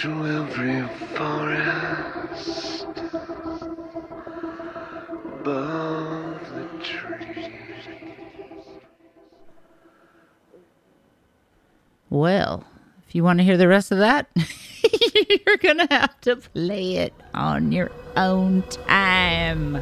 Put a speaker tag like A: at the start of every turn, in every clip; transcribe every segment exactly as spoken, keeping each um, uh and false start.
A: to every forest above the trees.
B: Well, if you want to hear the rest of that, you're going to have to play it on your own time.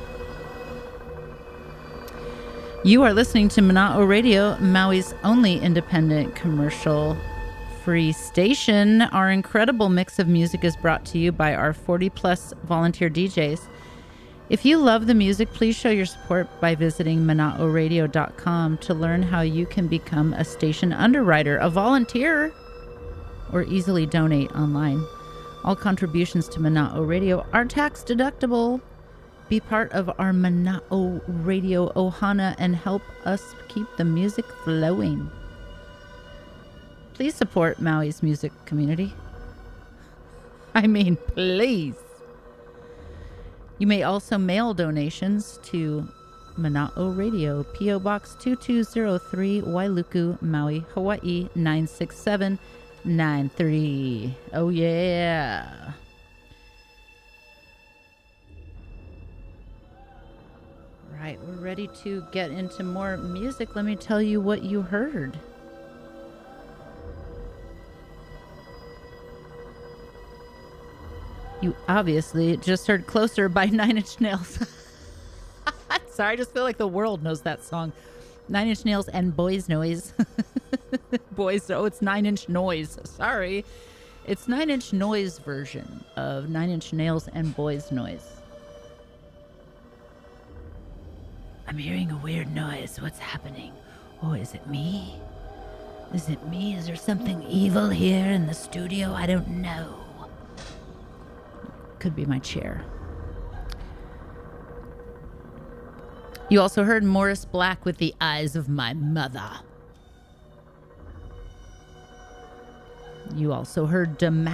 B: You are listening to Mana'o Radio, Maui's only independent commercial-free station. Our incredible mix of music is brought to you by our forty-plus volunteer D Js. If you love the music, please show your support by visiting mana'o radio dot com to learn how you can become a station underwriter, a volunteer, or easily donate online. All contributions to Mana'o Radio are tax deductible. Be part of our Mana'o Radio Ohana and help us keep the music flowing. Please support Maui's music community. I mean, please. You may also mail donations to Mana'o Radio, P O Box two two zero three, Wailuku, Maui, Hawaii nine six seven nine three. Oh yeah. Right, we're ready to get into more music. Let me tell you what you heard. You obviously just heard Closer by Nine Inch Nails. Sorry, I just feel like the world knows that song. Nine Inch Nails and Boys Noise. Boys, oh, it's Nine Inch Noise. Sorry. It's Nine Inch Noise version of Nine Inch Nails and Boys Noise. I'm hearing a weird noise. What's happening? Oh, is it me? Is it me? Is there something evil here in the studio? I don't know. Could be my chair. You also heard Morris Black with The Eyes of My Mother. You also heard Damac